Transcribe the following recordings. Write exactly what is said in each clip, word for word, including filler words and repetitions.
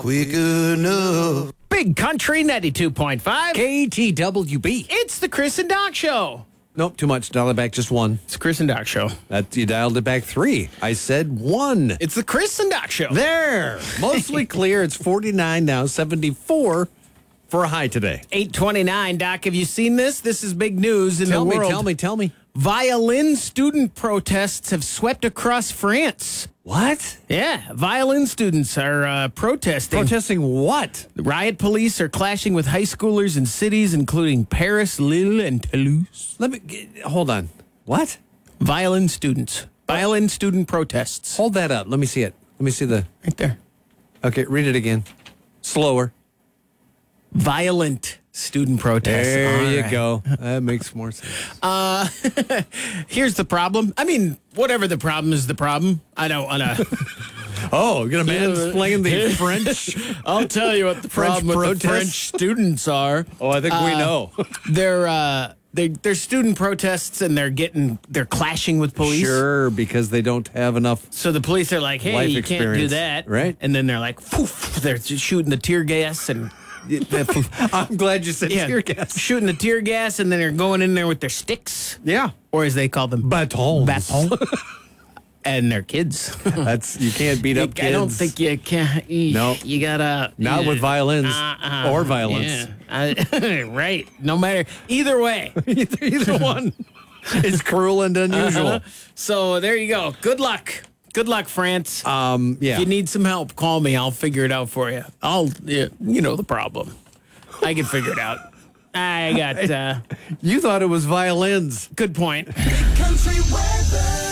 quick enough. Big Country ninety-two point five. K T W B. It's the Chris and Doc Show. Nope, too much. Dial it back just one. It's the Chris and Doc Show. That you dialed it back three. I said one. It's the Chris and Doc Show. There. Mostly clear. It's forty-nine now, seventy-four for a high today. eight twenty-nine, Doc. Have you seen this? This is big news in Tell the me, world. tell me, tell me. Violin student protests have swept across France. What? Yeah, violin students are uh, protesting. Protesting what? Riot police are clashing with high schoolers in cities including Paris, Lille, and Toulouse. Let me get, hold on. What? Violin students. Violin student protests. Hold that up. Let me see it. Let me see the. Right there. Okay, read it again. Slower. Violent student protests. There All you right. go. That makes more sense. Uh, here's the problem. I mean, whatever the problem is the problem. I don't want to. Oh, you're going to mansplain the French? I'll tell you what the French problem with the protests? French students are. Oh, I think we Uh, know. They're uh, they they're student protests and they're getting they're clashing with police. Sure, because they don't have enough. So the police are like, "Hey, Life you can't do experience, that," right? And then they're like, "Poof!" They're just shooting the tear gas and. I'm glad you said Yeah, tear gas. shooting the tear gas, and then they're going in there with their sticks, Yeah. or as they call them, Batons. batons, and their kids. That's you can't beat up kids. I don't think you can. You, No. you gotta Not with violins uh-uh, or violence. Yeah. I, right. No matter either way. either, either one is cruel and unusual. Uh-huh. So there you go. Good luck. Good luck, France. Um, yeah. If you need some help, call me. I'll figure it out for you. I'll, yeah, you know the problem. I can figure it out. I got, uh, You thought it was violins. good point. Country weather.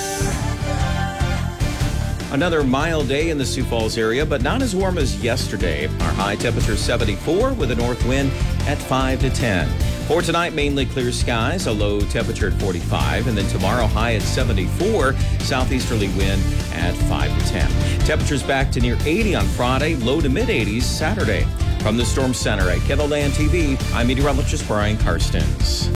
Another mild day in the Sioux Falls area, but not as warm as yesterday. Our high temperature seventy-four with a north wind at five to ten. For tonight, mainly clear skies, a low temperature at forty-five, and then tomorrow high at seventy-four, southeasterly wind at five to ten. Temperatures back to near eighty on Friday, low to mid eighties Saturday. From the Storm Center at Kettleland T V, I'm meteorologist Brian Karstens.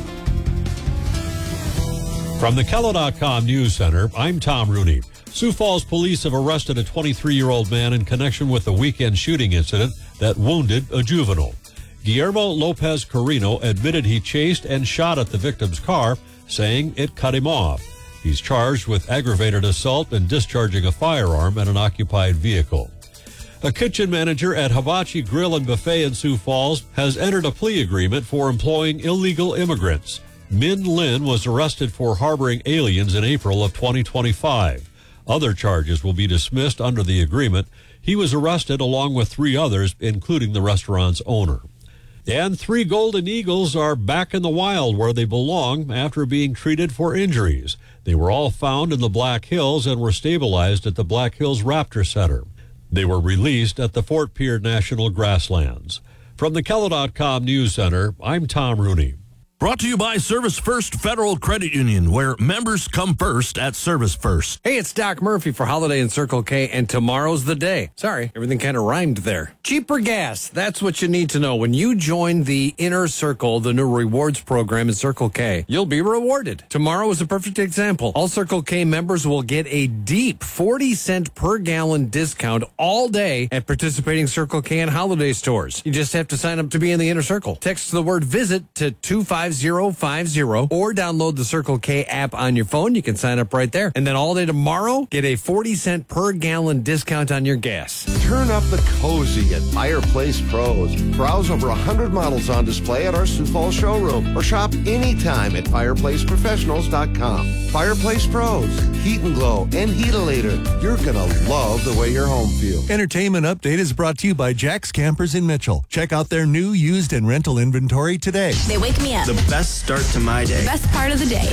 From the Kello dot com News Center, I'm Tom Rooney. Sioux Falls police have arrested a twenty-three-year-old man in connection with the weekend shooting incident that wounded a juvenile. Guillermo Lopez Carino admitted he chased and shot at the victim's car, saying it cut him off. He's charged with aggravated assault and discharging a firearm at an occupied vehicle. A kitchen manager at Hibachi Grill and Buffet in Sioux Falls has entered a plea agreement for employing illegal immigrants. Min Lin was arrested for harboring aliens in April of twenty twenty-five. Other charges will be dismissed under the agreement. He was arrested along with three others, including the restaurant's owner. And three golden eagles are back in the wild where they belong after being treated for injuries. They were all found in the Black Hills and were stabilized at the Black Hills Raptor Center. They were released at the Fort Pierre National Grasslands. From the Kello dot com News Center, I'm Tom Rooney. Brought to you by Service First Federal Credit Union, where members come first at Service First. Hey, it's Doc Murphy for Holiday and Circle K, and tomorrow's the day. Sorry, everything kind of rhymed there. Cheaper gas. That's what you need to know. When you join the Inner Circle, the new rewards program in Circle K, you'll be rewarded. Tomorrow is a perfect example. All Circle K members will get a deep forty cent per gallon discount all day at participating Circle K and holiday stores. You just have to sign up to be in the Inner Circle. Text the word VISIT to two five zero five zero or download the Circle K app on your phone. You can sign up right there. And then all day tomorrow, get a forty cent per gallon discount on your gas. Turn up the cozy at Fireplace Pros. Browse over one hundred models on display at our Sioux Falls showroom or shop anytime at fireplace professionals dot com. Fireplace Pros, heat and glow and heatalator. You're going to love the way your home feels. Entertainment Update is brought to you by Jack's Campers in Mitchell. Check out their new, used, and rental inventory today. They wake me up. The best start to my day. Best part of the day.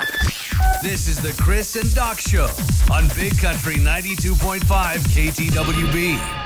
This is the Chris and Doc Show on Big Country ninety-two point five K T W B.